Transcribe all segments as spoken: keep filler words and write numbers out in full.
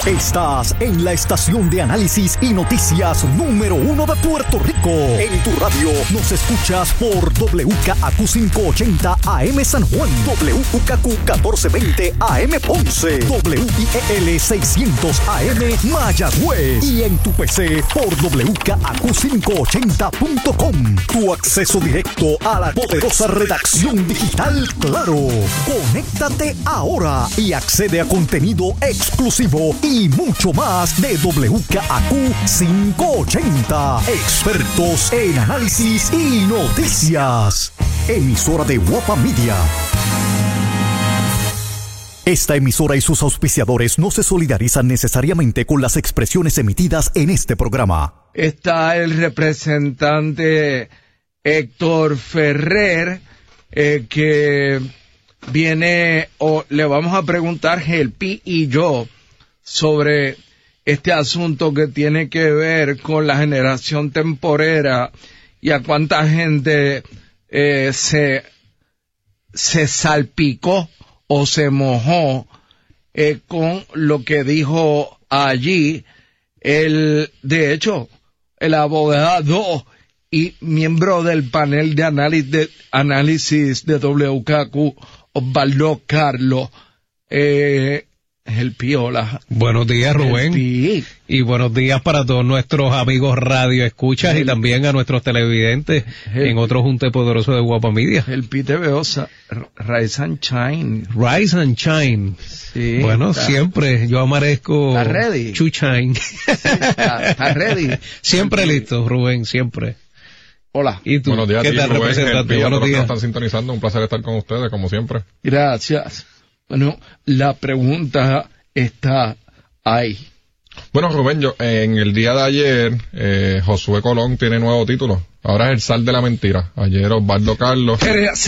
Estás en la estación de análisis y noticias número uno de Puerto Rico. En tu radio nos escuchas por W K A Q quinientos ochenta A M San Juan, W K A Q catorce veinte A M Ponce, W I E L seiscientos A M Mayagüez y en tu P C por W K A Q quinientos ochenta punto com. Tu acceso directo a la poderosa redacción digital Claro. Conéctate ahora y accede a contenido exclusivo y mucho más de W K A Q quinientos ochenta. Expertos en análisis y noticias. Emisora de Guapa Media. Esta emisora y sus auspiciadores no se solidarizan necesariamente con las expresiones emitidas en este programa. Está el representante Héctor Ferrer, eh, que viene, o le vamos a preguntar, Gelpi y yo, sobre este asunto que tiene que ver con la generación temporera y a cuánta gente eh, se, se salpicó o se mojó eh, con lo que dijo allí el, de hecho, el abogado y miembro del panel de análisis de, análisis de W K A Q, Osvaldo Carlos, eh, el Piola. Buenos días, Rubén. Y buenos días para todos nuestros amigos radio escuchas el, y también a nuestros televidentes el, en otro junte poderoso de Guapa Media. El P T V O, Rise and Shine. Rise and Shine. Sí, bueno, está, siempre yo amanezco ¿está ready? Chuchain. Sí, está, está ready. Siempre sí. Listo, Rubén, siempre. Hola. ¿Y tú? Buenos días, ¿Qué tal, representante? Buenos días. Están sintonizando, un placer estar con ustedes, como siempre. Gracias. Bueno, la pregunta está ahí. Bueno, Rubén, yo, eh, en el día de ayer, eh, Josué Colón tiene nuevo título. Ahora es el zar de la mentira. Ayer Osvaldo Carlos.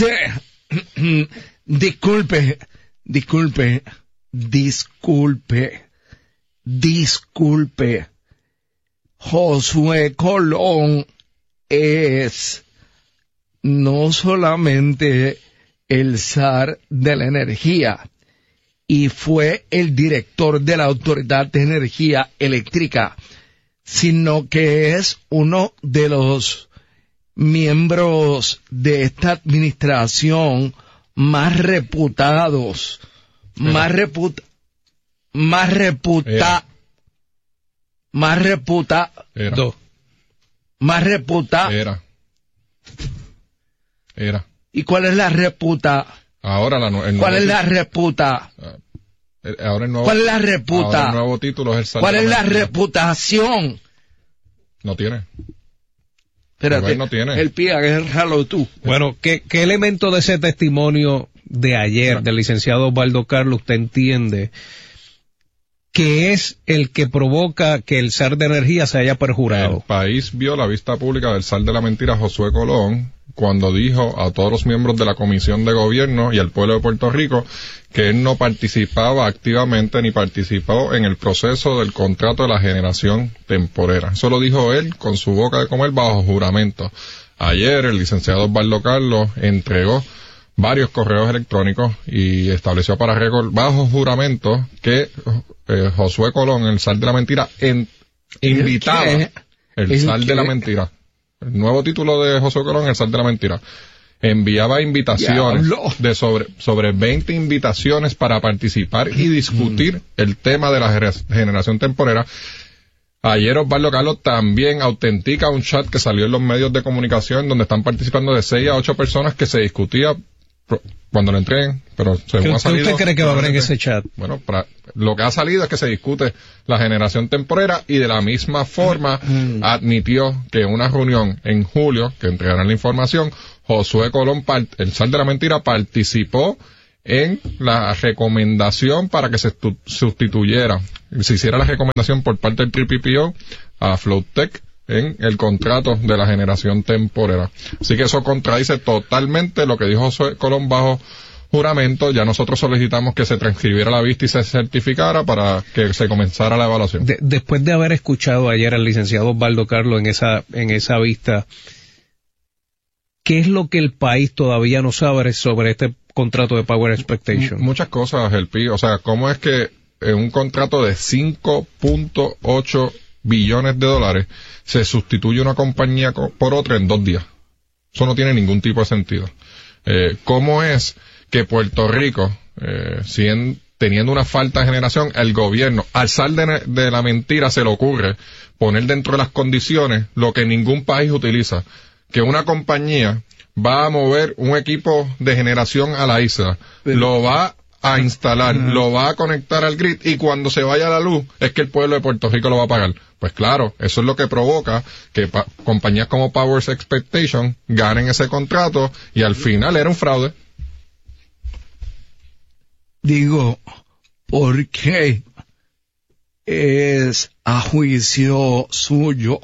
Disculpe, disculpe, disculpe, disculpe. Josué Colón es no solamente el zar de la energía, y fue el director de la Autoridad de Energía Eléctrica, sino que es uno de los miembros de esta administración más reputados, Era. más reputa, más reputa, Era. más reputa, Era. do, más reputa, Era. Era. ¿Y cuál es la reputa? Ahora la, el ¿Cuál es la reputa? Ahora el nuevo, ¿Cuál es la reputa? Ahora el nuevo título es el zar ¿Cuál de es la la reputación? No tiene. Espérate, no tiene. El P I A, agárralo tú. Bueno, ¿qué, qué elemento de ese testimonio de ayer no. del licenciado Osvaldo Carlos usted entiende que es el que provoca que el zar de energía se haya perjurado? El país vio la vista pública del zar de la mentira, Josué Colón, cuando dijo a todos los miembros de la Comisión de Gobierno y al pueblo de Puerto Rico que él no participaba activamente ni participó en el proceso del contrato de la generación temporera. Eso lo dijo él con su boca de comer bajo juramento. Ayer el licenciado Osvaldo Carlos entregó varios correos electrónicos y estableció para récord bajo juramento que eh, Josué Colón, el zar de la mentira, en, invitaba el, el zar de la mentira. El nuevo título de Josué Colón, el zar de la mentira. Enviaba invitaciones Diablo. de sobre, sobre veinte invitaciones para participar y discutir mm. el tema de la generación temporera. Ayer Osvaldo Carlos también autentica un chat que salió en los medios de comunicación donde están participando de seis a ocho personas que se discutía cuando lo entreguen, pero según ha salido... ¿Qué usted cree que va a haber en ese chat? Bueno, para, lo que ha salido es que se discute la generación temporera y de la misma forma mm. admitió que en una reunión en julio, que entregarán la información, Josué Colón, el zar de la mentira, participó en la recomendación para que se sustituyera, se hiciera la recomendación por parte del P P P O a Flowtech en el contrato de la generación temporera. Así que eso contradice totalmente lo que dijo Josué Colón bajo juramento. Ya nosotros solicitamos que se transcribiera la vista y se certificara para que se comenzara la evaluación. De, después de haber escuchado ayer al licenciado Osvaldo Carlos en esa, en esa vista, ¿qué es lo que el país todavía no sabe sobre este contrato de Power Expectation? Muchas cosas, el P I. O sea, ¿cómo es que en un contrato de cinco punto ocho billones de dólares se sustituye una compañía por otra en dos días. Eso no tiene ningún tipo de sentido. Eh, ¿Cómo es que Puerto Rico, eh, si teniendo una falta de generación, el gobierno, al sal de, de la mentira, se le ocurre poner dentro de las condiciones lo que ningún país utiliza, que una compañía va a mover un equipo de generación a la isla, pero, lo va a instalar, uh-huh. lo va a conectar al grid, y cuando se vaya la luz es que el pueblo de Puerto Rico lo va a pagar? Pues claro, eso es lo que provoca que pa- compañías como Powers Expectation ganen ese contrato, y al final era un fraude. Digo, ¿por qué es a juicio suyo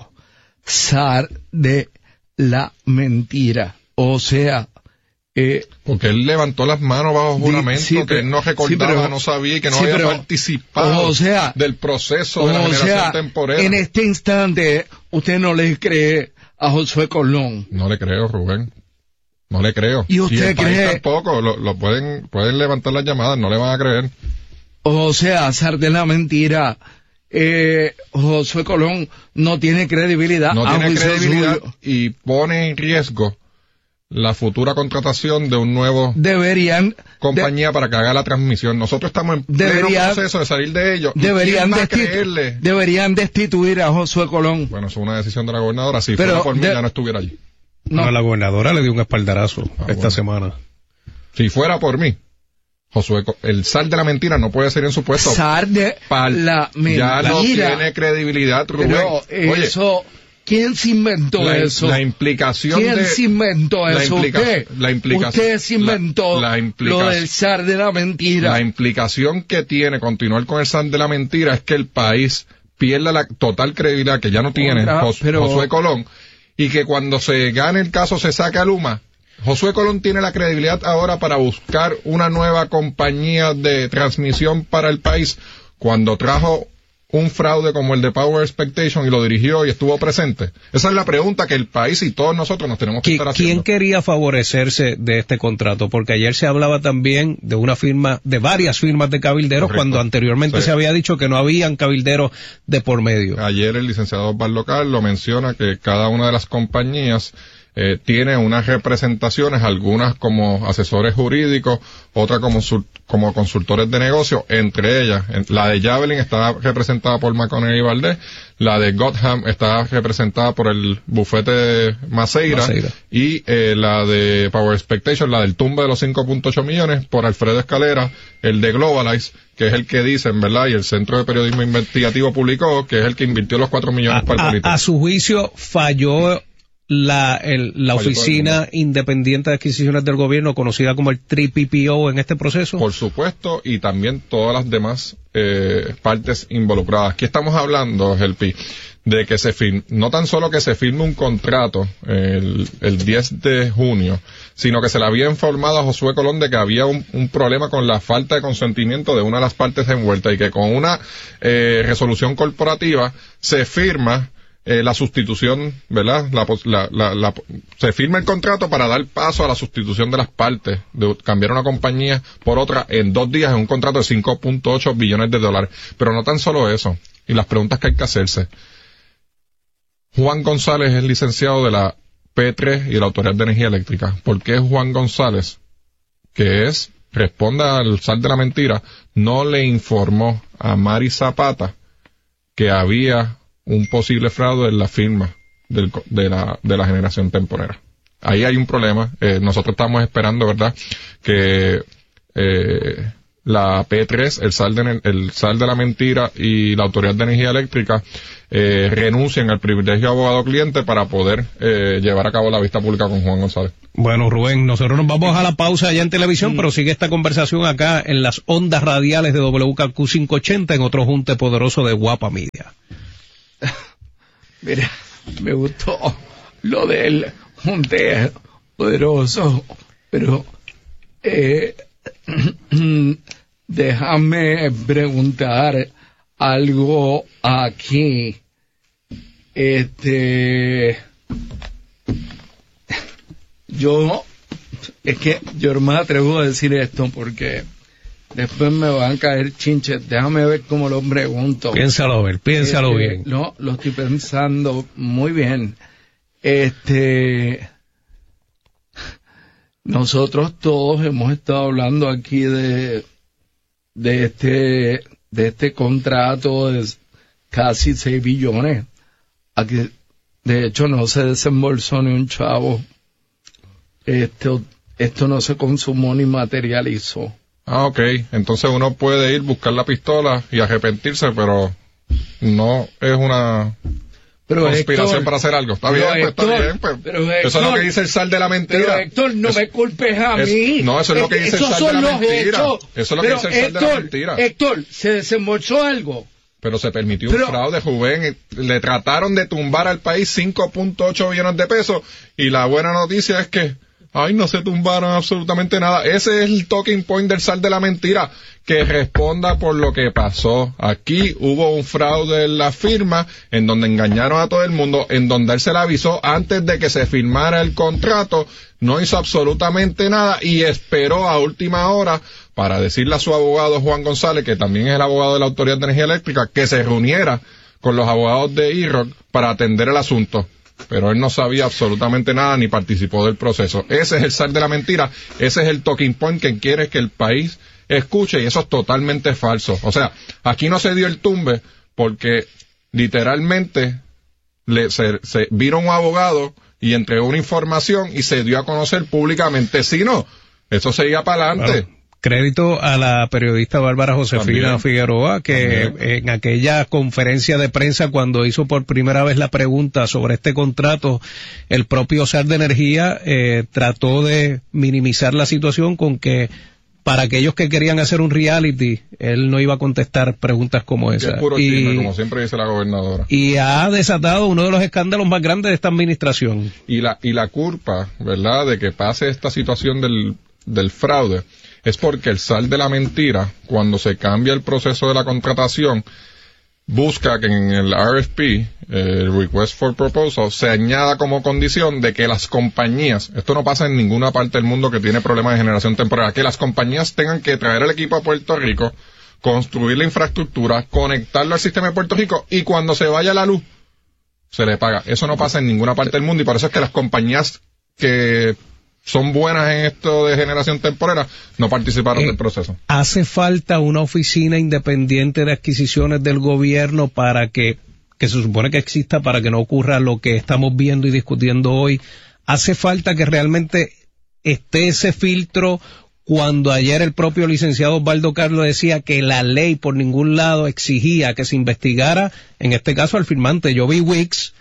zar de la mentira? O sea, eh, porque él levantó las manos bajo juramento, sí, pero, que él no recordaba, sí, pero, no sabía y que no sí, había pero, participado o sea, del proceso de la generación sea, temporera. En este instante, usted no le cree a Josué Colón. No le creo, Rubén. No le creo. ¿Y usted y el cree? País tampoco, lo, lo pueden, pueden levantar las llamadas, no le van a creer. O sea, zar de la mentira, eh, Josué Colón no tiene credibilidad. No tiene credibilidad suyo. Y pone en riesgo la futura contratación de un nuevo deberían compañía de, para que haga la transmisión. Nosotros estamos en deberían, pleno proceso de salir de ello. Deberían, destitu- creerle? deberían destituir a Josué Colón. Bueno, eso es una decisión de la gobernadora. Si Pero fuera por mí, de, ya no estuviera allí. No. no, la gobernadora le dio un espaldarazo ah, esta bueno. semana. Si fuera por mí, Josué, el zar de la mentira no puede ser en su puesto. Zar de Pal, la mentira. Ya no tiene credibilidad, Rubén. Pero Oye, eso, ¿quién se inventó la, eso? La implicación ¿Quién de, se inventó eso? Implica, ¿Usted? La implicación, Usted se inventó la, la implica, lo del zar de la mentira. La implicación que tiene continuar con el zar de la mentira es que el país pierda la total credibilidad que ya no tiene Otra, Jos, pero... Josué Colón, y que cuando se gane el caso se saque a Luma. Josué Colón tiene la credibilidad ahora para buscar una nueva compañía de transmisión para el país, cuando trajo un fraude como el de Power Expectation y lo dirigió y estuvo presente. Esa es la pregunta que el país y todos nosotros nos tenemos que estar haciendo. ¿Quién quería favorecerse de este contrato? Porque ayer se hablaba también de una firma, de varias firmas de cabilderos, Correcto. Cuando anteriormente sí. se había dicho que no habían cabilderos de por medio. Ayer el licenciado Osvaldo Carlos menciona que cada una de las compañías Eh, tiene unas representaciones, algunas como asesores jurídicos, otras como, como consultores de negocio, entre ellas, en, la de Javelin está representada por McConnell y Valdés, la de Gotham está representada por el bufete Maceira, Maceira. y eh, la de Power Expectation, la del tumbe de los cinco punto ocho millones, por Alfredo Escalera, el de Globalize, que es el que dicen, ¿verdad? Y el Centro de Periodismo Investigativo publicó, que es el que invirtió los cuatro millones a, para el político. A, a su juicio, falló la el, la Oficina Independiente de Adquisiciones del Gobierno, conocida como el T P P O, en este proceso. Por supuesto, y también todas las demás eh, partes involucradas. Aquí estamos hablando, Gelpi, de que se firme, no tan solo que se firme un contrato el, el diez de junio, sino que se le había informado a Josué Colón de que había un, un problema con la falta de consentimiento de una de las partes envueltas, y que con una eh, resolución corporativa se firma Eh, la sustitución, ¿verdad? La, la, la, la, se firma el contrato para dar paso a la sustitución de las partes, de cambiar una compañía por otra en dos días en un contrato de cinco punto ocho billones de dólares. Pero no tan solo eso, y las preguntas que hay que hacerse. Juan González es licenciado de la P tres y de la Autoridad de Energía Eléctrica. ¿Por qué Juan González, que es, responda al zar de la mentira, no le informó a Mari Zapata que había un posible fraude en la firma del, de la de la generación temporera? Ahí hay un problema. Eh, nosotros estamos esperando, ¿verdad?, que eh, la P tres, el zar de, el zar de la mentira y la Autoridad de Energía Eléctrica eh, renuncien al privilegio abogado-cliente para poder eh, llevar a cabo la vista pública con Juan González. Bueno, Rubén, nosotros nos vamos a la pausa allá en televisión, mm. pero sigue esta conversación acá en las ondas radiales de W K Q quinientos ochenta en otro junte poderoso de Guapa Media. Mira, me gustó lo del junte poderoso, pero eh, déjame preguntar algo aquí. Este, yo, es que yo no me atrevo a decir esto porque después me van a caer chinches. Déjame ver cómo lo pregunto. Piénsalo a ver, piénsalo este, bien. No, lo estoy pensando muy bien. Este, nosotros todos hemos estado hablando aquí de, de este, de este contrato de casi seis billones. Aquí, de hecho, no se desembolsó ni un chavo. Esto, esto no se consumó ni materializó. Ah, ok. Entonces uno puede ir, buscar la pistola y arrepentirse, pero no es una pero conspiración Héctor, para hacer algo. Está bien, pues, Héctor, está bien. Pues, pero Héctor, eso es lo que dice el sal de la mentira. Pero Héctor, no es, me culpes a es, mí. No, eso es lo que dice Esos el sal de la mentira. Hechos. Eso es lo pero que dice el Héctor, sal de la mentira. Héctor, ¿se desembolsó algo? Pero se permitió pero, un fraude, Rubén. Le trataron de tumbar al país cinco punto ocho billones de pesos y la buena noticia es que ay, no se tumbaron absolutamente nada. Ese es el talking point del sal de la mentira, que responda por lo que pasó. Aquí hubo un fraude en la firma, en donde engañaron a todo el mundo, en donde él se le avisó antes de que se firmara el contrato, no hizo absolutamente nada y esperó a última hora para decirle a su abogado Juan González, que también es el abogado de la Autoridad de Energía Eléctrica, que se reuniera con los abogados de I R O C para atender el asunto. Pero él no sabía absolutamente nada ni participó del proceso. Ese es el sal de la mentira, ese es el talking point que quiere que el país escuche y eso es totalmente falso. O sea, aquí no se dio el tumbe porque literalmente le, se, se vino un abogado y entregó una información y se dio a conocer públicamente. Si no, eso seguía para adelante. Bueno, crédito a la periodista Bárbara Josefina También. Figueroa, que También. en aquella conferencia de prensa, cuando hizo por primera vez la pregunta sobre este contrato, el propio S A R de Energía eh, trató de minimizar la situación con que para aquellos que querían hacer un reality, él no iba a contestar preguntas como esa. Es puro y, chisme, como siempre dice la gobernadora. Y ha desatado uno de los escándalos más grandes de esta administración. Y la, y la culpa, ¿verdad?, de que pase esta situación del, del fraude, es porque el sal de la mentira, cuando se cambia el proceso de la contratación, busca que en el R F P, eh, el Request for Proposal, se añada como condición de que las compañías, esto no pasa en ninguna parte del mundo que tiene problemas de generación temporal, que las compañías tengan que traer el equipo a Puerto Rico, construir la infraestructura, conectarlo al sistema de Puerto Rico y cuando se vaya la luz, se le paga. Eso no pasa en ninguna parte del mundo y por eso es que las compañías que son buenas en esto de generación temporera, no participaron eh, del proceso. ¿Hace falta una oficina independiente de adquisiciones del gobierno para que, que se supone que exista para que no ocurra lo que estamos viendo y discutiendo hoy? ¿Hace falta que realmente esté ese filtro cuando ayer el propio licenciado Osvaldo Carlos decía que la ley por ningún lado exigía que se investigara, en este caso al firmante Joby Wicks,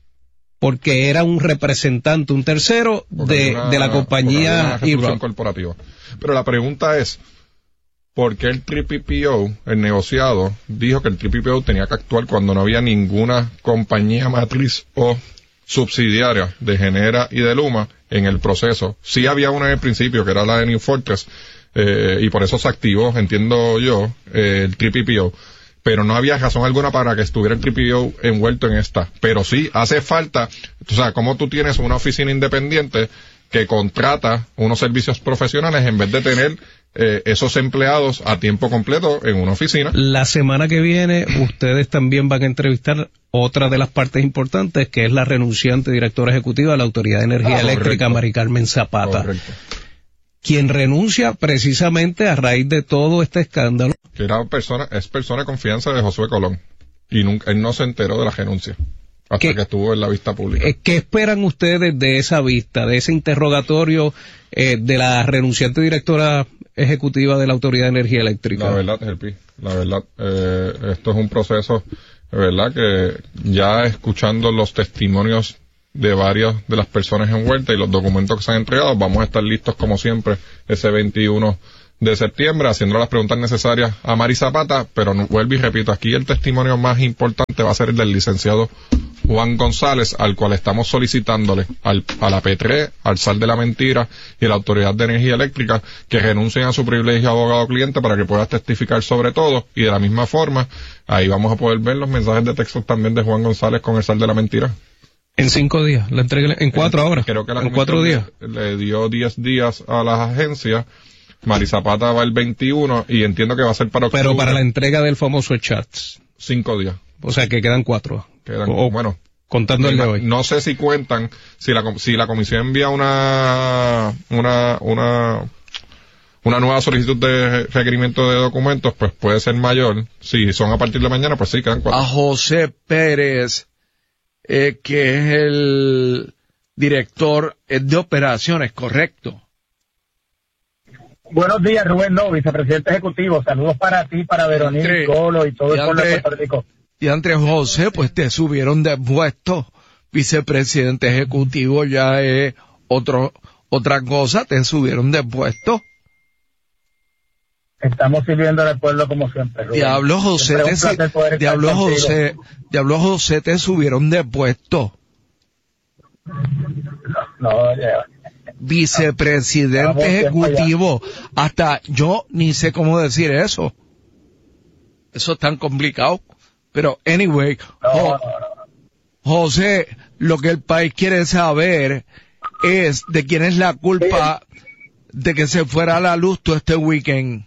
porque era un representante, un tercero de, una, de la compañía I R O C corporativa. Pero la pregunta es, ¿por qué el T P P O, el negociado, dijo que el T P P O tenía que actuar cuando no había ninguna compañía matriz o subsidiaria de Genera y de Luma en el proceso? Sí había una en el principio, que era la de New Fortress, eh, y por eso se activó, entiendo yo, eh, el T P P O. Pero no había razón alguna para que estuviera el T P P O envuelto en esta. Pero sí, hace falta, o sea, como tú tienes una oficina independiente que contrata unos servicios profesionales en vez de tener eh, esos empleados a tiempo completo en una oficina. La semana que viene ustedes también van a entrevistar otra de las partes importantes, que es la renunciante directora ejecutiva de la Autoridad de Energía ah, Eléctrica, correcto. Mari Carmen Zapata. Correcto. Quien renuncia precisamente a raíz de todo este escándalo. Que era persona, es persona de confianza de Josué Colón. Y nunca, él no se enteró de la renuncia. Hasta ¿Qué, que estuvo en la vista pública. ¿Qué esperan ustedes de esa vista, de ese interrogatorio eh, de la renunciante directora ejecutiva de la Autoridad de Energía Eléctrica? La verdad, Gelpi, la verdad, eh, esto es un proceso, verdad, que ya escuchando los testimonios de varias de las personas envueltas y los documentos que se han entregado, vamos a estar listos como siempre ese veintiuno de septiembre haciendo las preguntas necesarias a Mari Zapata, pero no, vuelvo y repito, aquí el testimonio más importante va a ser el del licenciado Juan González, al cual estamos solicitándole al, a la P tres E, al Sal de la Mentira y a la Autoridad de Energía Eléctrica que renuncien a su privilegio de abogado cliente para que pueda testificar sobre todo, y de la misma forma ahí vamos a poder ver los mensajes de texto también de Juan González con el Sal de la Mentira. En cinco días, la entregué en cuatro horas. Creo que la en cuatro días. Le, le dio diez días a las agencias Mari Zapata va el veintiuno y entiendo que va a ser para octubre. Pero para la entrega del famoso chats. Cinco días. O sea que quedan cuatro. Quedan, o, bueno. Contando el de hoy. No sé si cuentan, si la, si la comisión envía una, una, una, una nueva solicitud de requerimiento de documentos, pues puede ser mayor. Si son a partir de mañana, pues sí, quedan cuatro. A José Pérez, eh, que es el director de operaciones, ¿correcto? Buenos días, Rubén, no, vicepresidente ejecutivo. Saludos para ti, para Verónica, Colo y todo el pueblo de Puerto Rico. Y Andrés José, pues te subieron de puesto. Vicepresidente ejecutivo ya es otro, otra cosa, te subieron de puesto. Estamos sirviendo al pueblo como siempre, Rubén. Diablo José, te, Diablo José, Diablo José, te subieron de puesto. No, no ya. Vicepresidente ejecutivo. Hasta yo ni sé cómo decir eso. Eso es tan complicado. Pero, anyway, no, jo- no, no. José, lo que el país quiere saber es de quién es la culpa de que se fuera a la luz todo este weekend.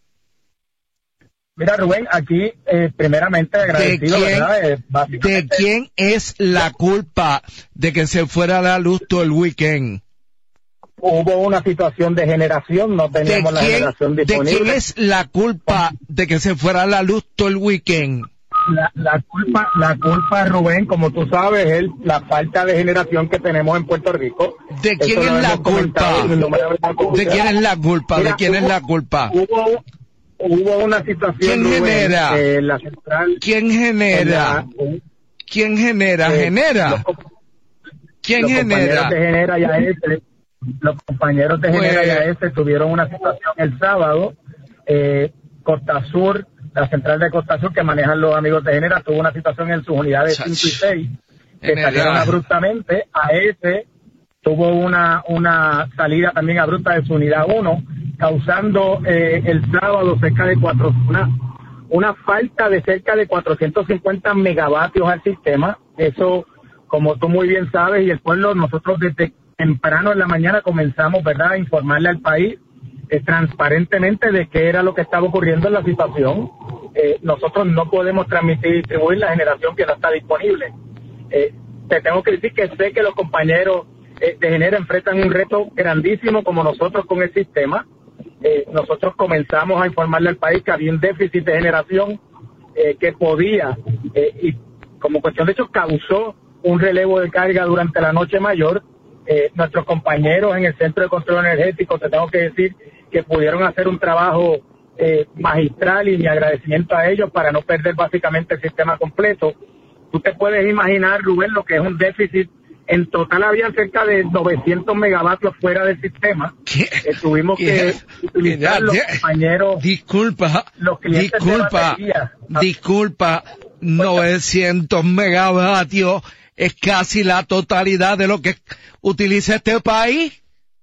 Mira, Rubén, aquí, eh, primeramente ¿De agradecido, quién, ¿verdad? Eh, ¿De básicamente, quién es la culpa de que se fuera a la luz todo el weekend? hubo una situación de generación, no ¿De teníamos la quién, generación ¿De disponible. quién es la culpa de que se fuera a la luz todo el weekend? La, la culpa, la culpa, Rubén, como tú sabes, es la falta de generación que tenemos en Puerto Rico. ¿De quién Eso es lo la hemos comentado culpa? en innumerables ¿De oportunidades. quién es la culpa? Mira, ¿De quién es hubo- la culpa? Hubo, hubo una situación, ¿Quién Rubén, genera? eh, la central. ¿Quién genera? en la- ¿Quién genera? eh, ¿Genera? los com- ¿Quién los genera? compañeros de Genera y A S, los compañeros de Pues- Genera y A S tuvieron una situación el sábado. eh, Costa Sur, la central de Costa Sur que manejan los amigos de Genera, tuvo una situación en sus unidades Chach. cinco y seis que General. salieron abruptamente. A S tuvo una una salida también abrupta de su unidad uno, causando eh, el sábado cerca de cuatro, una, una falta de cerca de cuatrocientos cincuenta megavatios al sistema. Eso, como tú muy bien sabes, y el pueblo, nosotros desde temprano en la mañana comenzamos, ¿verdad?, a informarle al país eh, transparentemente de qué era lo que estaba ocurriendo en la situación. Eh, nosotros no podemos transmitir y distribuir la generación que no está disponible. Eh, te tengo que decir que sé que los compañeros eh, de Genera enfrentan un reto grandísimo como nosotros con el sistema. Eh, nosotros comenzamos a informarle al país que había un déficit de generación eh, que podía, eh, y como cuestión de hecho causó un relevo de carga durante la noche mayor. Eh, nuestros compañeros en el Centro de Control Energético, te tengo que decir que pudieron hacer un trabajo eh, magistral, y mi agradecimiento a ellos para no perder básicamente el sistema completo. Tú te puedes imaginar, Rubén, lo que es un déficit. En total había cerca de novecientos megavatios fuera del sistema. ¿Qué? Eh, tuvimos ¿Qué? que utilizar ¿Qué? los ¿Qué? compañeros, Disculpa, los clientes de disculpa, batería. disculpa, novecientos megavatios es casi la totalidad de lo que utiliza este país.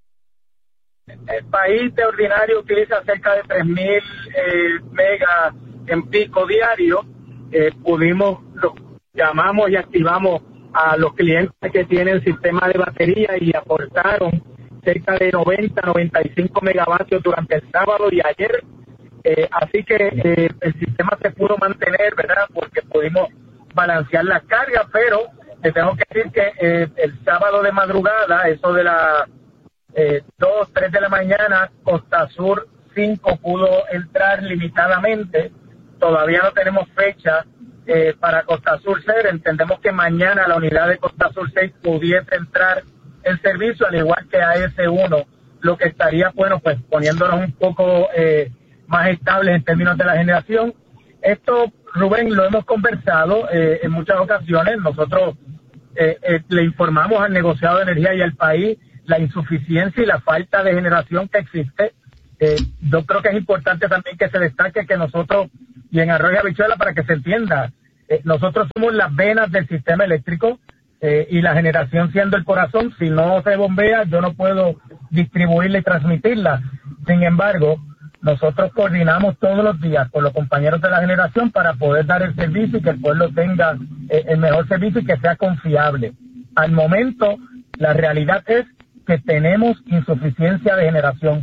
El país de ordinario utiliza cerca de tres mil eh, megas en pico diario. Eh, pudimos, lo, llamamos y activamos a los clientes que tienen sistema de batería y aportaron cerca de noventa, noventa y cinco megavatios durante el sábado y ayer. Eh, así que eh, el sistema se pudo mantener, ¿verdad?, porque pudimos balancear las cargas, pero te tengo que decir que eh, el sábado de madrugada, eso de las eh, dos, tres de la mañana, Costa Sur cinco pudo entrar limitadamente. Todavía no tenemos fecha eh, para Costa Sur seis. Entendemos que mañana la unidad de Costa Sur seis pudiese entrar en servicio, al igual que A S uno, lo que estaría, bueno, pues poniéndonos un poco eh, más estables en términos de la generación. Esto, Rubén, lo hemos conversado eh, en muchas ocasiones. Nosotros eh, eh, le informamos al negociado de energía y al país la insuficiencia y la falta de generación que existe. Eh, yo creo que es importante también que se destaque que nosotros, y en Arroyo Habichuela, para que se entienda, eh, nosotros somos las venas del sistema eléctrico, eh, y la generación siendo el corazón. Si no se bombea, yo no puedo distribuirla y transmitirla. Sin embargo, nosotros coordinamos todos los días con los compañeros de la generación para poder dar el servicio y que el pueblo tenga eh, el mejor servicio y que sea confiable. Al momento, la realidad es que tenemos insuficiencia de generación.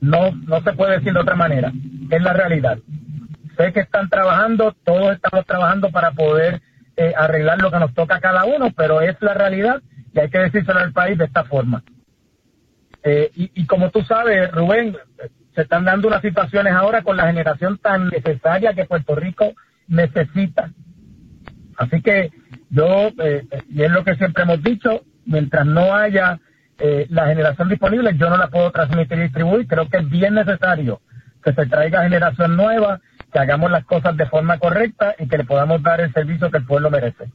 No, no se puede decir de otra manera. Es la realidad. Sé que están trabajando, todos estamos trabajando para poder eh, arreglar lo que nos toca a cada uno, pero es la realidad y hay que decírselo al país de esta forma. Eh, y, y como tú sabes, Rubén, se están dando unas situaciones ahora con la generación tan necesaria que Puerto Rico necesita. Así que yo, eh, y es lo que siempre hemos dicho, mientras no haya eh, la generación disponible, yo no la puedo transmitir y distribuir. Creo que es bien necesario que se traiga generación nueva, que hagamos las cosas de forma correcta y que le podamos dar el servicio que el pueblo merece.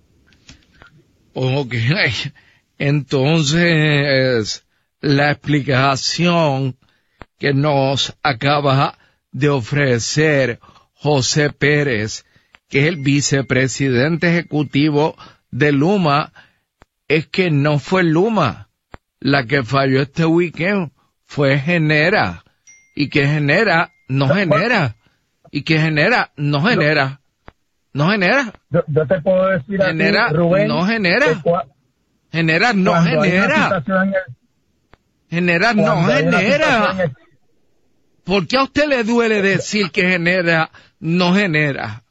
Ok, entonces la explicación que nos acaba de ofrecer José Pérez, que es el vicepresidente ejecutivo de Luma, es que no fue Luma la que falló este weekend, fue Genera, y que Genera no genera, y que Genera no genera, no genera. Yo, yo te puedo decir genera, a ti, Rubén, no genera, cua, genera no genera, el, genera no genera. El, ¿Por qué a usted le duele decir que Genera no genera?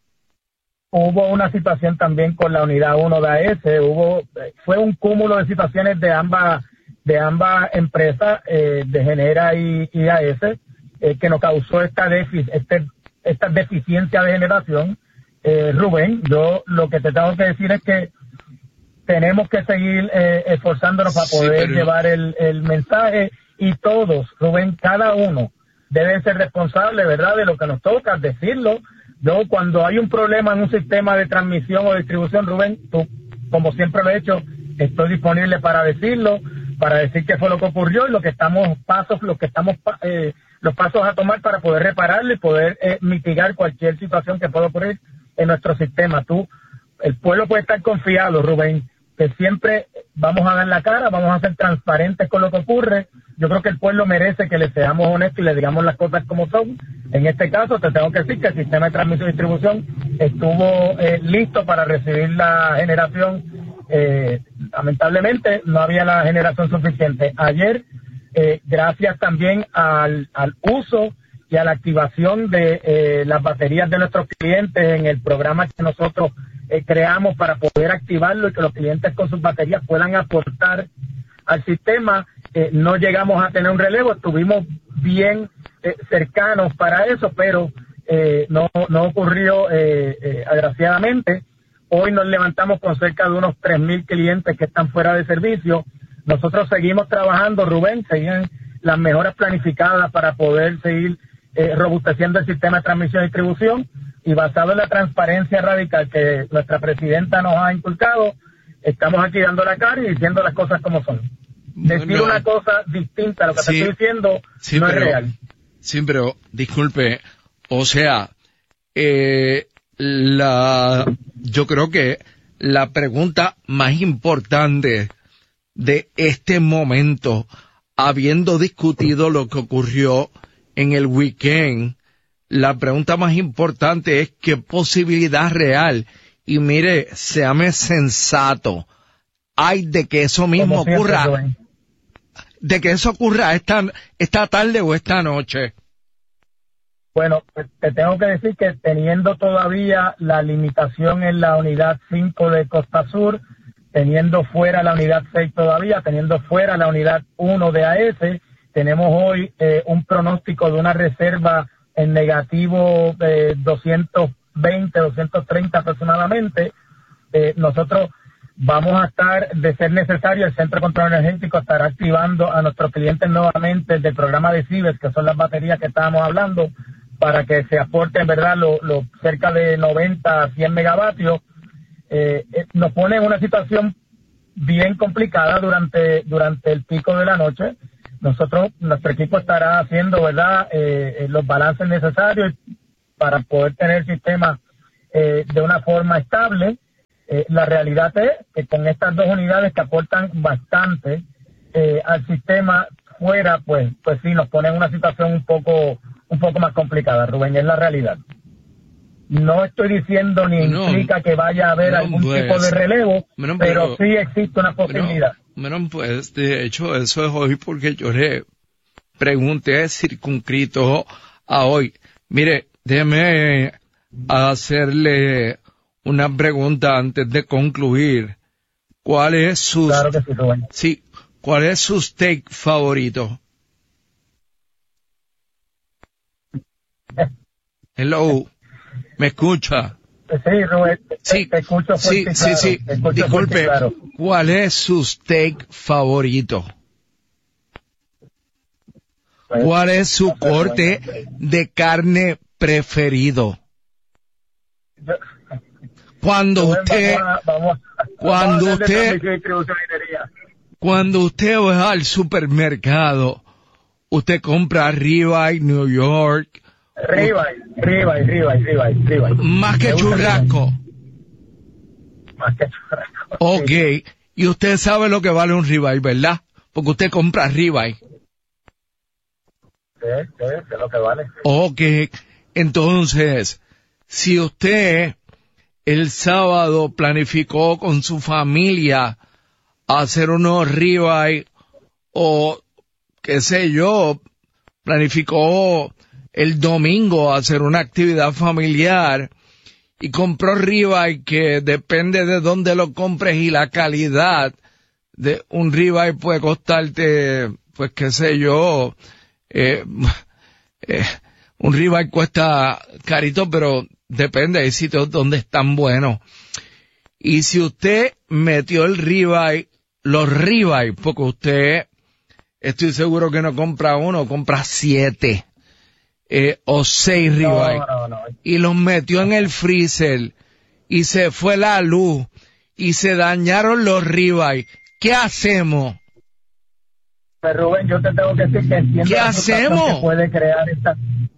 Hubo una situación también con la unidad uno de A S, hubo, fue un cúmulo de situaciones de ambas, de ambas empresas, eh, de Genera y, y A S, eh, que nos causó esta defic, este, esta deficiencia de generación. Eh, Rubén, yo lo que te tengo que decir es que tenemos que seguir eh, esforzándonos para poder sí, pero... llevar el, el mensaje, y todos, Rubén, cada uno debe ser responsable, ¿verdad?, de lo que nos toca, decirlo. Yo, cuando hay un problema en un sistema de transmisión o distribución, Rubén, tú, como siempre lo he hecho, estoy disponible para decirlo, para decir qué fue lo que ocurrió y lo que estamos pasos, lo que estamos eh, los pasos a tomar para poder repararlo y poder eh, mitigar cualquier situación que pueda ocurrir en nuestro sistema. Tú, el pueblo puede estar confiado, Rubén, que siempre vamos a dar la cara, vamos a ser transparentes con lo que ocurre. Yo creo que el pueblo merece que le seamos honestos y le digamos las cosas como son. En este caso, te tengo que decir que el sistema de transmisión y distribución estuvo eh, listo para recibir la generación. Eh, lamentablemente, no había la generación suficiente. Ayer, eh, gracias también al, al uso y a la activación de eh, las baterías de nuestros clientes en el programa que nosotros eh, creamos para poder activarlo y que los clientes con sus baterías puedan aportar al sistema, eh, no llegamos a tener un relevo, estuvimos bien eh, cercanos para eso, pero eh, no, no ocurrió eh, eh, agraciadamente. Hoy nos levantamos con cerca de unos tres mil clientes que están fuera de servicio. Nosotros seguimos trabajando, Rubén, seguimos las mejoras planificadas para poder seguir eh, robusteciendo el sistema de transmisión y distribución, y basado en la transparencia radical que nuestra presidenta nos ha inculcado, estamos aquí dando la cara y diciendo las cosas como son. Decir no, una cosa distinta a lo que sí, te estoy diciendo sí, no pero, es real. Sí, pero disculpe, o sea, eh, la, yo creo que la pregunta más importante de este momento, habiendo discutido lo que ocurrió en el weekend, la pregunta más importante es qué posibilidad real, y mire, séame sensato, hay de que eso mismo siempre, ocurra, Rubén. de que eso ocurra esta, esta tarde o esta noche. Bueno, te tengo que decir que teniendo todavía la limitación en la unidad cinco de Costa Sur, teniendo fuera la unidad seis todavía, teniendo fuera la unidad uno de A S, tenemos hoy eh, un pronóstico de una reserva en negativo de doscientos veinte, doscientos treinta aproximadamente. Eh, nosotros vamos a estar, de ser necesario, el Centro de Control Energético estará activando a nuestros clientes nuevamente del programa de CIBES, que son las baterías que estábamos hablando, para que se aporten, ¿verdad?, lo, lo cerca de noventa a cien megavatios. Eh, eh, nos pone en una situación bien complicada durante durante el pico de la noche. Nosotros, nuestro equipo estará haciendo, ¿verdad?, eh, los balances necesarios para poder tener el sistema eh, de una forma estable. Eh, la realidad es que con estas dos unidades que aportan bastante eh, al sistema fuera, pues pues sí, nos pone en una situación un poco un poco más complicada, Rubén, es la realidad. No estoy diciendo ni no, implica que vaya a haber no, algún pues, tipo de relevo, no, pero, pero sí existe una posibilidad. Bueno, pues de hecho eso es hoy porque lloré, pregunta es circunscrito a hoy. Mire, déjeme hacerle una pregunta antes de concluir. ¿Cuál es su, Claro que sí, Rubén. sí, cuál es su steak favorito? Hello, ¿me escucha? Sí, Rubén, te, Sí, te escucho sí, fuerte y sí, claro. sí. Te escucho Disculpe, fuerte y claro. ¿cuál es su steak favorito? Pues, ¿Cuál es su no sé, corte Rubén. de carne preferido? Yo- Cuando Rubén, usted, vamos a- vamos a- cuando vamos a hablar de usted- transmisión y distribución de energía. cuando usted va al supermercado, usted compra ribeye, New York, Ribeye, ribeye, ribeye, ribeye, ribeye. más que Me gusta churrasco. ribeye. Más que churrasco. Ok, Sí. y usted sabe lo que vale un ribeye, ¿verdad? Porque usted compra ribeye. Sí, sí, sé lo que vale. Ok, entonces, si usted el sábado planificó con su familia hacer unos ribeye o qué sé yo, planificó el domingo hacer una actividad familiar y compró ribeye que depende de dónde lo compres y la calidad de un ribeye puede costarte, pues qué sé yo, eh, eh, un ribeye cuesta carito, pero depende, hay sitios donde están buenos. Y si usted metió el ribeye, los ribeye, porque usted, estoy seguro que no compra uno, compra siete eh, o seis ribeye, No, no, no. y los metió en el freezer y se fue la luz y se dañaron los ribeye. ¿Qué hacemos? Pues Rubén, yo te tengo que decir que entiendo ¿Qué la situación hacemos? que puede crear esta...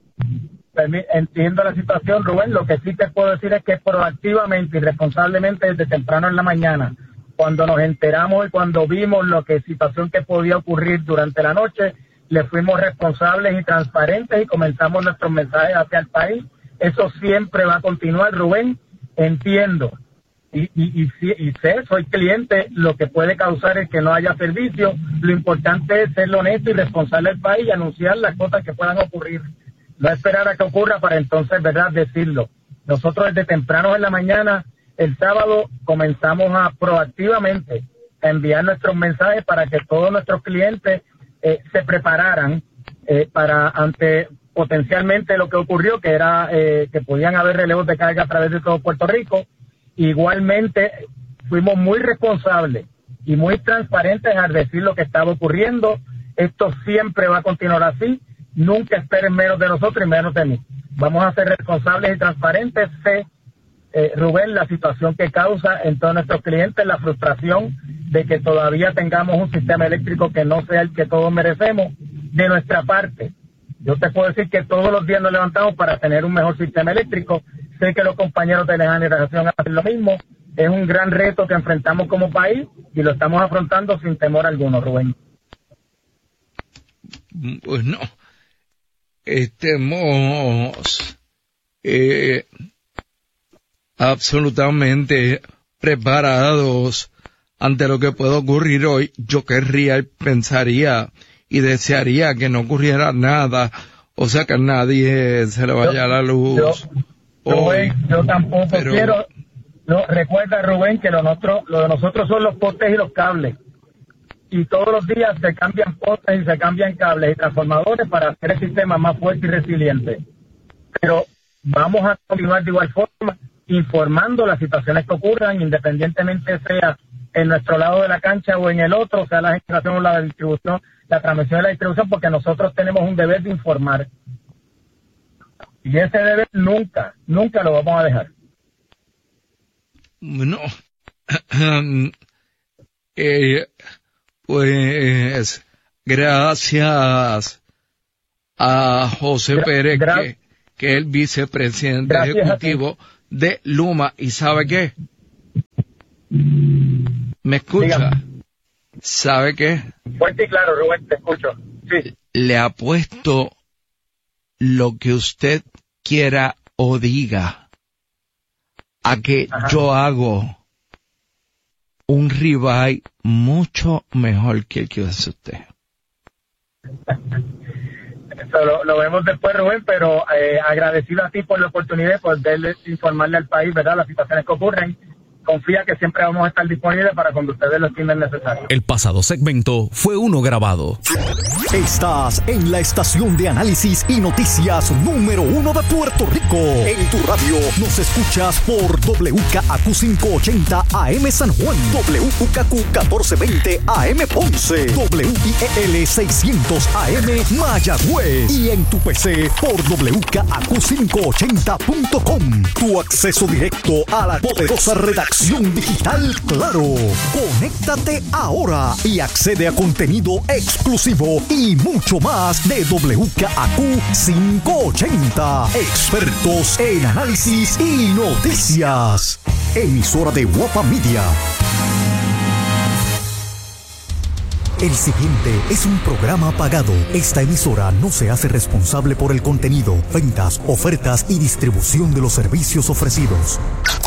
Permi- Entiendo la situación, Rubén. Lo que sí te puedo decir es que proactivamente y responsablemente desde temprano en la mañana, cuando nos enteramos y cuando vimos lo que situación que podía ocurrir durante la noche, le fuimos responsables y transparentes y comenzamos nuestros mensajes hacia el país. Eso siempre va a continuar, Rubén. Entiendo. Y, y, y, sí- y sé, soy cliente, lo que puede causar es que no haya servicio. Lo importante es ser honesto y responsable del país y anunciar las cosas que puedan ocurrir. No esperar a que ocurra para entonces, ¿verdad?, decirlo. Nosotros desde temprano en la mañana, el sábado, comenzamos a proactivamente a enviar nuestros mensajes para que todos nuestros clientes eh, se prepararan eh, para ante potencialmente lo que ocurrió, que era eh, que podían haber relevos de carga a través de todo Puerto Rico. Igualmente, fuimos muy responsables y muy transparentes al decir lo que estaba ocurriendo. Esto siempre va a continuar así. Nunca esperen menos de nosotros y menos de mí. Vamos a ser responsables y transparentes. Sé, eh, Rubén, la situación que causa en todos nuestros clientes, la frustración de que todavía tengamos un sistema eléctrico que no sea el que todos merecemos. De nuestra parte, yo te puedo decir que todos los días nos levantamos para tener un mejor sistema eléctrico. Sé que los compañeros de la generación hacen lo mismo. Es un gran reto que enfrentamos como país y lo estamos afrontando sin temor alguno, Rubén. Pues no, estemos eh, absolutamente preparados ante lo que pueda ocurrir hoy. Yo querría y pensaría y desearía que no ocurriera nada, o sea que a nadie se le vaya Yo- la luz yo- hoy. Rubén, yo tampoco pero- quiero. No, recuerda, Rubén, que lo, nuestro, lo de nosotros son los postes y los cables. Y todos los días se cambian postes y se cambian cables y transformadores para hacer el sistema más fuerte y resiliente. Pero vamos a continuar de igual forma informando las situaciones que ocurran, independientemente sea en nuestro lado de la cancha o en el otro, sea la generación o la distribución, la transmisión y la distribución, porque nosotros tenemos un deber de informar. Y ese deber nunca, nunca lo vamos a dejar. No, eh, pues gracias a José Gra- Pérez, gra- que, que es el vicepresidente Gracias a ejecutivo de Luma. ¿Y sabe qué? ¿Me escucha? Dígame. ¿Sabe qué? Fuerte y claro, Rubén, te escucho. Sí. Le apuesto lo que usted quiera o diga a que Ajá. yo hago un ribeye mucho mejor que el que hace usted. Eso lo, lo vemos después, Rubén, pero eh, agradecido a ti por la oportunidad de poder informarle al país, ¿verdad?, las situaciones que ocurren. Confía que siempre vamos a estar disponibles para cuando ustedes lo estimen necesario. El pasado segmento fue uno grabado. Estás en la estación de análisis y noticias número uno de Puerto Rico. En tu radio nos escuchas por W K A Q quinientos ochenta A M San Juan, W K A Q catorce veinte A M Ponce, W I E L seiscientos A M Mayagüez y en tu P C por W K A Q quinientos ochenta punto com. Tu acceso directo a la poderosa redacción digital Claro. Conéctate ahora y accede a contenido exclusivo y mucho más de W K A Q quinientos ochenta. Expertos en análisis y noticias. Emisora de Guapa Media. El siguiente es un programa pagado. Esta emisora no se hace responsable por el contenido, ventas, ofertas y distribución de los servicios ofrecidos.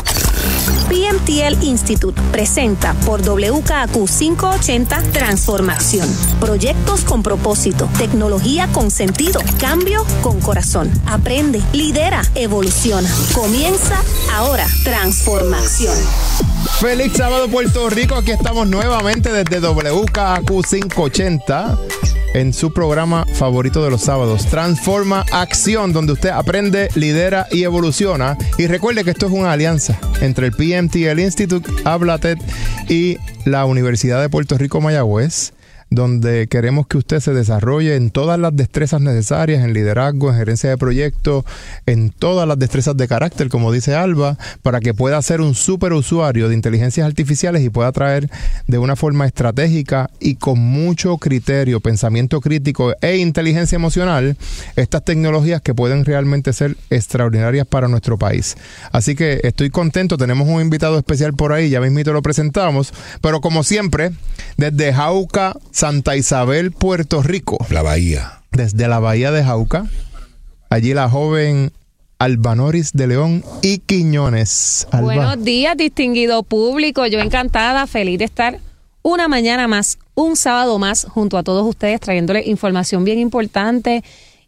P M T L Institute presenta por W K A Q quinientos ochenta Transformación. Proyectos con propósito, tecnología con sentido, cambio con corazón. Aprende, lidera, evoluciona. Comienza ahora. Transformación. Feliz sábado, Puerto Rico. Aquí estamos nuevamente desde W K A Q quinientos ochenta en su programa favorito de los sábados, Transforma Acción, donde usted aprende, lidera y evoluciona. Y recuerde que esto es una alianza entre el P M T L Institute, Hablatet y la Universidad de Puerto Rico Mayagüez, donde queremos que usted se desarrolle en todas las destrezas necesarias, en liderazgo, en gerencia de proyectos, en todas las destrezas de carácter, como dice Alba, para que pueda ser un super usuario de inteligencias artificiales y pueda traer de una forma estratégica y con mucho criterio, pensamiento crítico e inteligencia emocional estas tecnologías que pueden realmente ser extraordinarias para nuestro país. Así que estoy contento, tenemos un invitado especial por ahí, ya mismito lo presentamos, pero como siempre, desde Jauca, Santa Isabel, Puerto Rico. La Bahía. Desde la Bahía de Jauca. Allí la joven Albanoris de León y Quiñones. Alba. Buenos días, distinguido público. Yo encantada, feliz de estar una mañana más, un sábado más, junto a todos ustedes, trayéndoles información bien importante.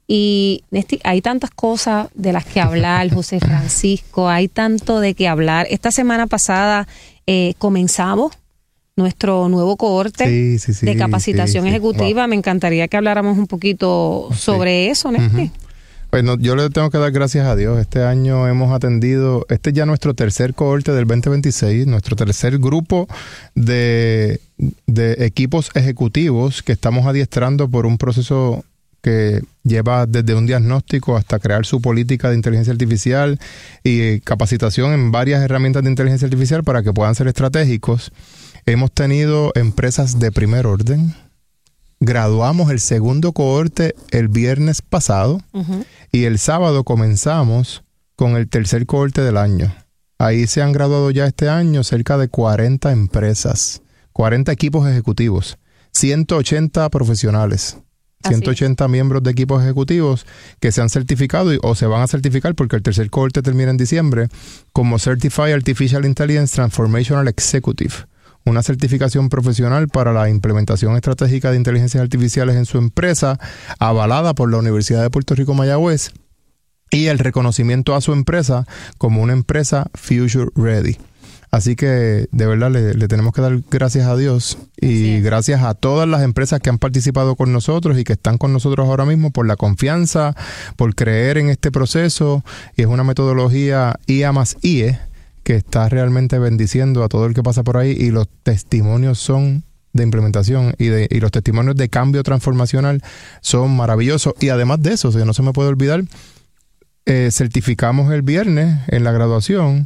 Y hay tantas cosas de las que hablar, José Francisco, hay tanto de qué hablar. Esta semana pasada eh, comenzamos nuestro nuevo cohorte sí, sí, sí, de capacitación sí, sí. ejecutiva. Wow. Me encantaría que habláramos un poquito sí. sobre eso, Néstor. Uh-huh. Bueno, yo le tengo que dar gracias a Dios. Este año hemos atendido, este es ya nuestro tercer cohorte del veinte veintiséis, nuestro tercer grupo de, de equipos ejecutivos que estamos adiestrando por un proceso que lleva desde un diagnóstico hasta crear su política de inteligencia artificial y capacitación en varias herramientas de inteligencia artificial para que puedan ser estratégicos. Hemos tenido empresas de primer orden. Graduamos el segundo cohorte el viernes pasado uh-huh. y el sábado comenzamos con el tercer cohorte del año. Ahí se han graduado ya este año cerca de cuarenta empresas, cuarenta equipos ejecutivos, ciento ochenta profesionales, Así ciento ochenta es. miembros de equipos ejecutivos que se han certificado y, o se van a certificar porque el tercer cohorte termina en diciembre como Certified Artificial Intelligence Transformational Executive. Una certificación profesional para la implementación estratégica de inteligencias artificiales en su empresa, avalada por la Universidad de Puerto Rico Mayagüez, y el reconocimiento a su empresa como una empresa Future Ready. Así que de verdad le, le tenemos que dar gracias a Dios y gracias a todas las empresas que han participado con nosotros y que están con nosotros ahora mismo por la confianza, por creer en este proceso. Y es una metodología I A más I E que está realmente bendiciendo a todo el que pasa por ahí, y los testimonios son de implementación y, de, y los testimonios de cambio transformacional son maravillosos. Y además de eso, o sea, no se me puede olvidar, eh, certificamos el viernes en la graduación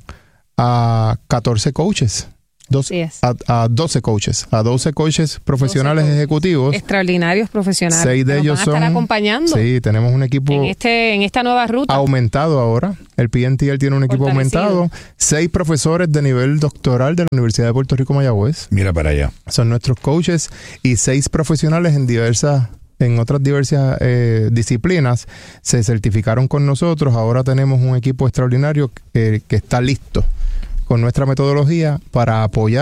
a catorce coaches. doce, a, a doce coaches, a doce coaches profesionales doce ejecutivos. Extraordinarios profesionales. Seis de ellos son. Estar acompañando. Sí, tenemos un equipo. En, este, en esta nueva ruta. Aumentado ahora. El P M T L tiene un equipo aumentado. Seis profesores de nivel doctoral de la Universidad de Puerto Rico Mayagüez. Mira para allá. Son nuestros coaches y seis profesionales en diversas. En otras diversas eh, disciplinas se certificaron con nosotros. Ahora tenemos un equipo extraordinario que, que está listo con nuestra metodología para apoyar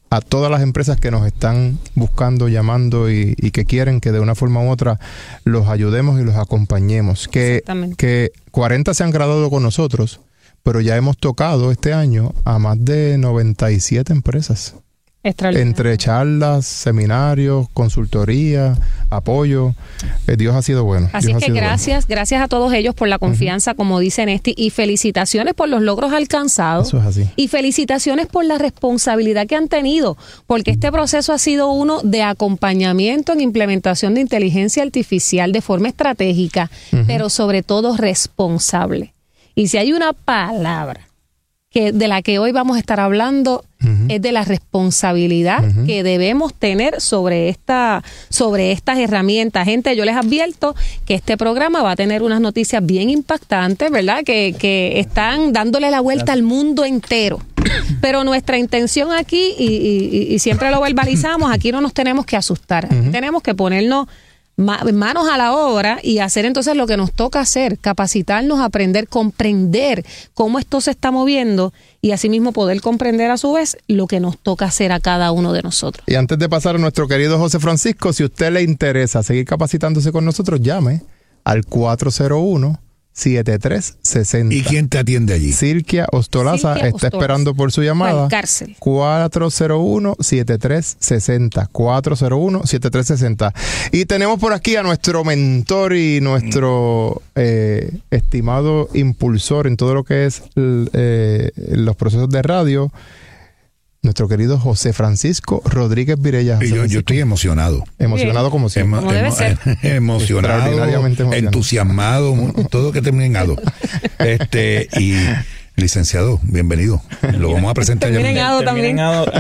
a todas las empresas que nos están buscando, llamando y, y que quieren que de una forma u otra los ayudemos y los acompañemos. Que, que cuarenta se han graduado con nosotros, pero ya hemos tocado este año a más de noventa y siete empresas. Entre charlas, seminarios, consultoría, apoyo. Eh, Dios ha sido bueno. Así Dios que gracias, bueno. gracias a todos ellos por la confianza, uh-huh. como dice Nesti, y felicitaciones por los logros alcanzados. Eso es así. Y felicitaciones por la responsabilidad que han tenido, porque este proceso ha sido uno de acompañamiento en implementación de inteligencia artificial de forma estratégica, uh-huh. pero sobre todo responsable. Y si hay una palabra que de la que hoy vamos a estar hablando, uh-huh. es de la responsabilidad uh-huh. que debemos tener sobre esta, sobre estas herramientas. Gente, yo les advierto que este programa va a tener unas noticias bien impactantes, ¿verdad? Que, que están dándole la vuelta al mundo entero. Pero nuestra intención aquí, y, y, y siempre lo verbalizamos, aquí no nos tenemos que asustar. Uh-huh. Tenemos que ponernos manos a la obra y hacer entonces lo que nos toca hacer, capacitarnos, aprender, comprender cómo esto se está moviendo y asimismo poder comprender a su vez lo que nos toca hacer a cada uno de nosotros. Y antes de pasar a nuestro querido José Francisco, si a usted le interesa seguir capacitándose con nosotros, llame al cuatro cero uno, siete tres seis cero. ¿Y quién te atiende allí? Silvia Ostolaza Silvia está Ostolaza. esperando por su llamada. Cárcel. cuatro cero uno, siete tres seis cero. cuatro cero uno, siete tres seis cero. Y tenemos por aquí a nuestro mentor y nuestro eh, estimado impulsor en todo lo que es eh, los procesos de radio, nuestro querido José Francisco Rodríguez Virella. Yo, yo estoy emocionado. Emocionado como siempre. Emo, emo, emocionado, emocionado, entusiasmado, todo que terminado. Este, y licenciado, bienvenido. Lo vamos a presentar ya. Terminado también.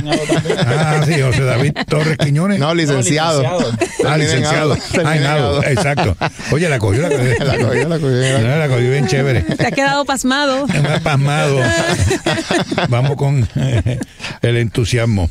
Ah, sí, José David Torres Quiñones. No, licenciado. No, licenciado. Ah, licenciado. Ah, nado, exacto. Oye, la cogió, la cogió. La cogió, la cogió. La, la cogió bien chévere. Te ha quedado pasmado. Me ha pasmado. Vamos con eh, el entusiasmo.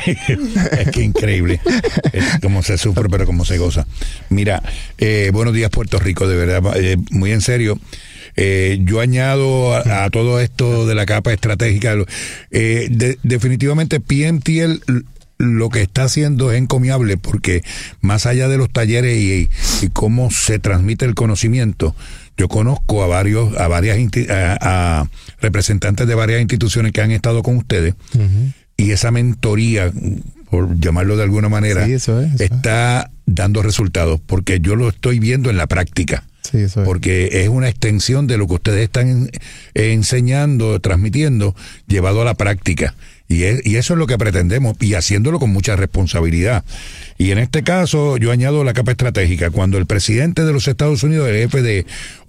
Es que increíble. Es como se sufre, pero como se goza. Mira, eh, buenos días, Puerto Rico, de verdad, eh, muy en serio. Eh, yo añado a, a todo esto de la capa estratégica, eh, de, definitivamente P M T L lo que está haciendo es encomiable, porque más allá de los talleres y, y cómo se transmite el conocimiento, yo conozco a varios, a varias a, a representantes de varias instituciones que han estado con ustedes, uh-huh. y esa mentoría, por llamarlo de alguna manera, sí, eso es, eso está es. dando resultados, porque yo lo estoy viendo en la práctica. Sí, eso es. Porque es una extensión de lo que ustedes están en, eh, enseñando, transmitiendo, llevado a la práctica. Y, es, y eso es lo que pretendemos, y haciéndolo con mucha responsabilidad. Y en este caso, yo añado la capa estratégica. Cuando el presidente de los Estados Unidos, el jefe de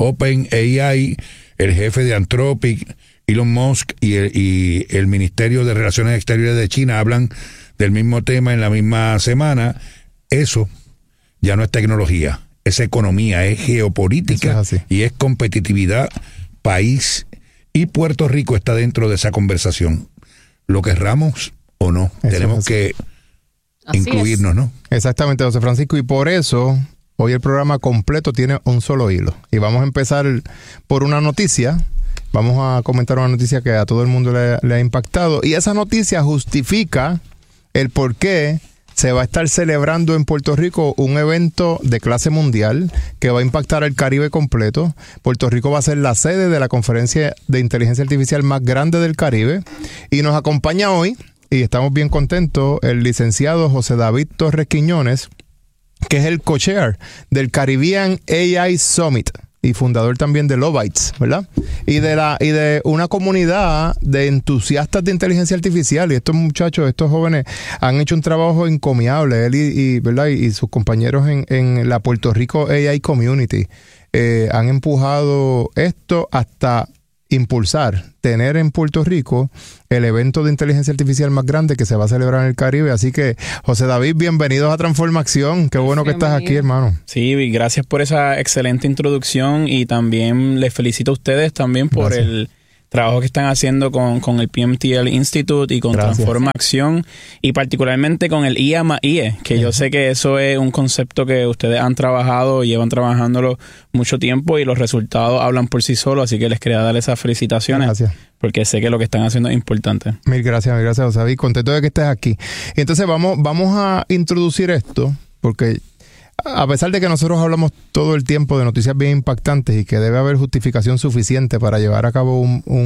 OpenAI, el jefe de Anthropic, Elon Musk, y el, y el Ministerio de Relaciones Exteriores de China hablan del mismo tema en la misma semana, eso ya no es tecnología. Es economía, es geopolítica, es y es competitividad país, y Puerto Rico está dentro de esa conversación. Lo querramos o no, eso tenemos que así incluirnos, es. ¿no? Exactamente, José Francisco, y por eso hoy el programa completo tiene un solo hilo. Y vamos a empezar por una noticia. Vamos a comentar una noticia que a todo el mundo le, le ha impactado, y esa noticia justifica el por qué se va a estar celebrando en Puerto Rico un evento de clase mundial que va a impactar al Caribe completo. Puerto Rico va a ser la sede de la conferencia de inteligencia artificial más grande del Caribe. Y nos acompaña hoy, y estamos bien contentos, el licenciado José David Torres Quiñones, que es el co-chair del Caribbean A I Summit y fundador también de Lovites, ¿verdad? Y de la y de una comunidad de entusiastas de inteligencia artificial. Y estos muchachos, estos jóvenes, han hecho un trabajo encomiable, él y, y ¿verdad? Y, y sus compañeros en, en la Puerto Rico A I Community eh, han empujado esto hasta impulsar, tener en Puerto Rico el evento de inteligencia artificial más grande que se va a celebrar en el Caribe. Así que, José David, bienvenidos a Transformación. Qué bueno que estás aquí, hermano. Sí, gracias por esa excelente introducción, y también les felicito a ustedes también por gracias. el trabajo que están haciendo con, con el P M T L Institute y con Gracias. Transforma Acción, y particularmente con el I A más I E, que uh-huh. yo sé que eso es un concepto que ustedes han trabajado y llevan trabajándolo mucho tiempo y los resultados hablan por sí solos, así que les quería dar esas felicitaciones. Gracias. Porque sé que lo que están haciendo es importante. Mil gracias, mil gracias, Osabi. Contento de que estés aquí. Entonces vamos, vamos a introducir esto, porque a pesar de que nosotros hablamos todo el tiempo de noticias bien impactantes y que debe haber justificación suficiente para llevar a cabo un, un